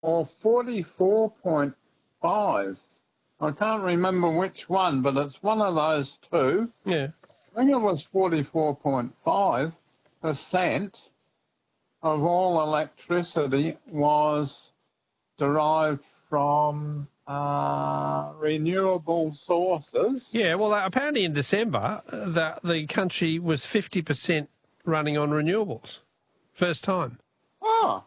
or 44.5. I can't remember which one, but it's one of those two. Yeah. I think it was 44.5% of all electricity was derived from renewable sources. Yeah, well, apparently in December, the country was 50% running on renewables. First time. Oh,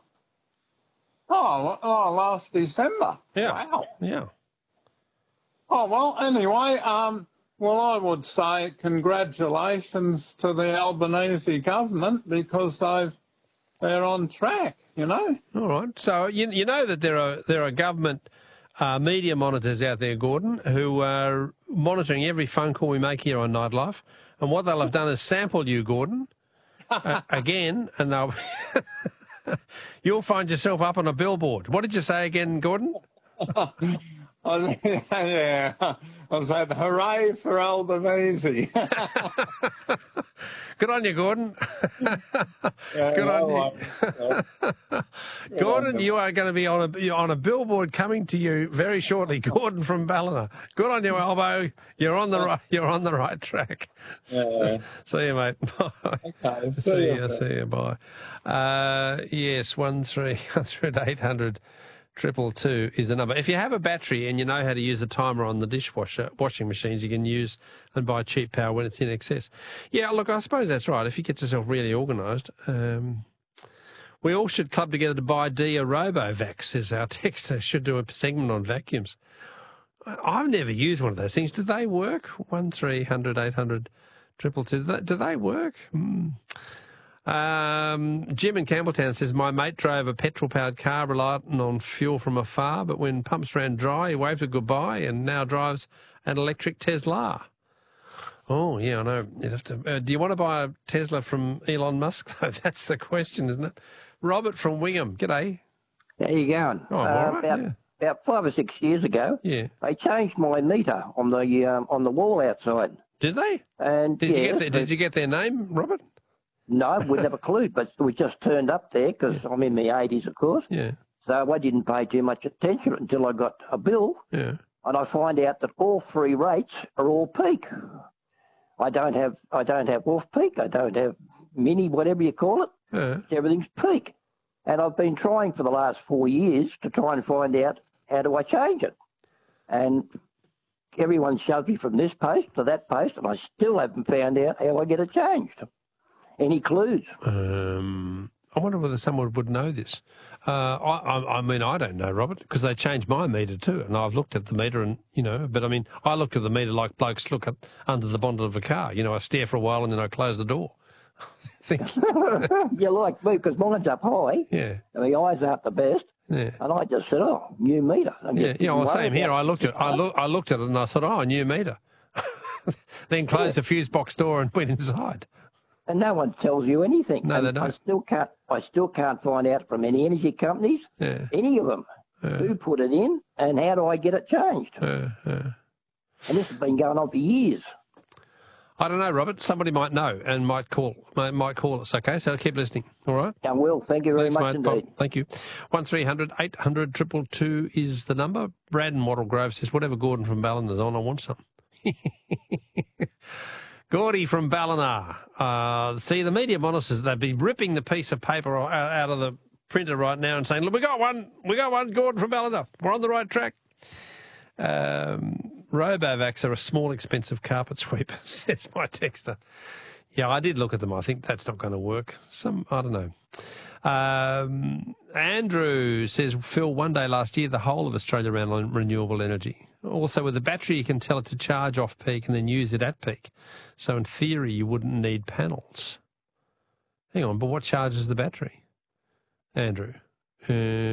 last December. Yeah. Wow. Yeah. Oh, well, anyway, well, I would say congratulations to the Albanese government because they're on track, you know. All right. So you know that there are government media monitors out there, Gordon, who are monitoring every phone call we make here on Nightlife, and what they'll have done is sample you, Gordon, again, and they'll you'll find yourself up on a billboard. What did you say again, Gordon? Yeah, I said, hooray for Albanese. Good on you, Gordon. Good on you. Gordon, you are going to be on a billboard coming to you very shortly. Gordon from Ballina. Good on you, Albo. You're on the right track. Yeah. See you, mate. Bye. Okay, See you. Bye. Yes, 1300 800 222 is the number. If you have a battery and you know how to use a timer on the dishwasher, washing machines, you can use and buy cheap power when it's in excess. Yeah, look, I suppose that's right. If you get yourself really organised, we all should club together to buy Dia Robovac, says our texter. Should do a segment on vacuums. I've never used one of those things. Do they work? 1300 800 222. Do they work? Jim in Campbelltown says, my mate drove a petrol-powered car relying on fuel from afar, but when pumps ran dry, he waved a goodbye and now drives an electric Tesla. Oh, yeah, I know. You'd have to, do you want to buy a Tesla from Elon Musk? That's the question, isn't it? Robert from Wingham, g'day. How you going? Oh, all right, about 5 or 6 years ago, yeah, they changed my meter on the wall outside. Did they? And did you get their name, Robert? No, we'd have a clue, but we just turned up there because I'm in my 80s, of course. Yeah. So I didn't pay too much attention until I got a bill. Yeah. And I find out that all three rates are all peak. I don't have off peak. I don't have mini, whatever you call it. Yeah. Everything's peak. And I've been trying for the last 4 years to try and find out how do I change it. And everyone shoves me from this post to that post, and I still haven't found out how I get it changed. Any clues? I wonder whether someone would know this. I mean, I don't know, Robert, because they changed my meter too, and I've looked at the meter, and but I mean, I look at the meter like blokes look at under the bonnet of a car. I stare for a while and then I close the door. You're like me, because mine's up high. Yeah. And the eyes aren't the best. Yeah. And I just said, oh, new meter. Well, same here. I looked at it and I thought, oh, new meter. Then closed the fuse box door and went inside. And no one tells you anything. No, they don't. I still can't find out from any energy companies, any of them, who put it in and how do I get it changed. And this has been going on for years. I don't know, Robert. Somebody might know and might call us, okay? So keep listening, all right? I will. Thank you very much mate. indeed. Thank you. 1300 800 222 is the number. Brad in Wattle Grove says, whatever Gordon from Ballina's on, I want some. Gordy from Ballina. See, the media monitors, they'd be ripping the piece of paper out of the printer right now and saying, look, we got one, Gordon from Ballina. We're on the right track. Robovacs are a small, expensive carpet sweeper, says my texter. Yeah, I did look at them. I think that's not going to work. I don't know. Andrew says, Phil, one day last year, the whole of Australia ran on renewable energy. Also, with the battery, you can tell it to charge off peak and then use it at peak. So, in theory, you wouldn't need panels. Hang on, but what charges the battery? Andrew?